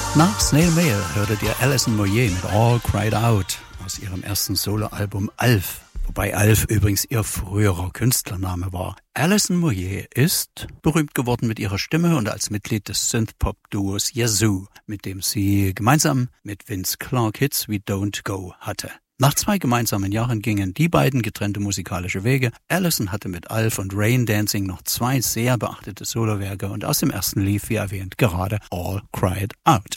Nach Snail Mail hörtet ihr Alison Moyet mit All Cried Out aus ihrem ersten Soloalbum Alf, wobei Alf übrigens ihr früherer Künstlername war. Alison Moyet ist berühmt geworden mit ihrer Stimme und als Mitglied des Synthpop-Duos Yazoo, mit dem sie gemeinsam mit Vince Clarke Hits wie Don't Go hatte. Nach 2 gemeinsamen Jahren gingen die beiden getrennte musikalische Wege. Alison hatte mit Alf und Rain Dancing noch 2 sehr beachtete Solowerke und aus dem ersten lief, wie erwähnt, gerade All Cried Out.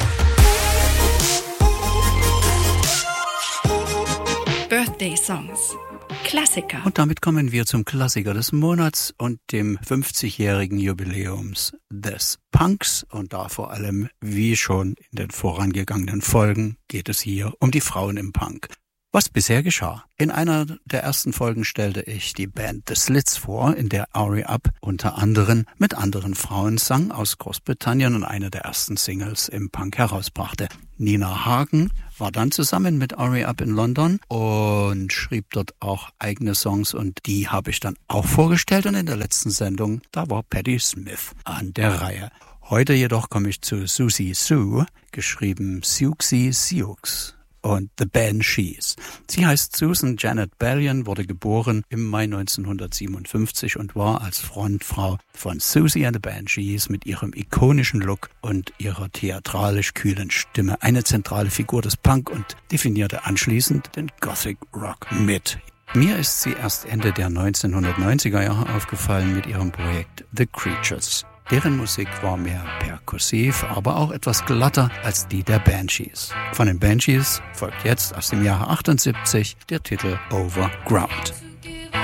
Birthday Songs. Klassiker. Und damit kommen wir zum Klassiker des Monats und dem 50-jährigen Jubiläums des Punks. Und da vor allem, wie schon in den vorangegangenen Folgen, geht es hier um die Frauen im Punk. Was bisher geschah? In einer der ersten Folgen stellte ich die Band The Slits vor, in der Ari Up unter anderem mit anderen Frauen sang aus Großbritannien und eine der ersten Singles im Punk herausbrachte. Nina Hagen war dann zusammen mit Ari Up in London und schrieb dort auch eigene Songs und die habe ich dann auch vorgestellt und in der letzten Sendung, da war Patti Smith an der Reihe. Heute jedoch komme ich zu Siouxsie Sioux, geschrieben Siouxsie Sioux. Und The Banshees. Sie heißt Susan Janet Ballion, wurde geboren im Mai 1957 und war als Frontfrau von Siouxsie and the Banshees mit ihrem ikonischen Look und ihrer theatralisch kühlen Stimme eine zentrale Figur des Punk und definierte anschließend den Gothic Rock mit. Mir ist sie erst Ende der 1990er Jahre aufgefallen mit ihrem Projekt The Creatures. Deren Musik war mehr perkussiv, aber auch etwas glatter als die der Banshees. Von den Banshees folgt jetzt aus dem Jahre 78 der Titel Overground.